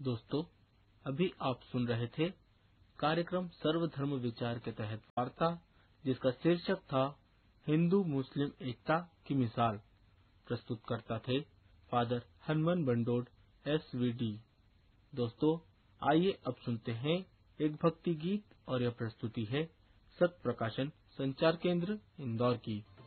दोस्तों, अभी आप सुन रहे थे कार्यक्रम सर्वधर्म विचार के तहत वार्ता, जिसका शीर्षक था हिंदू मुस्लिम एकता की मिसाल। प्रस्तुतकर्ता थे फादर हनुमान बंडोड SVD। दोस्तों, आइए अब सुनते हैं एक भक्ति गीत, और यह प्रस्तुति है सत प्रकाशन संचार केंद्र इंदौर की।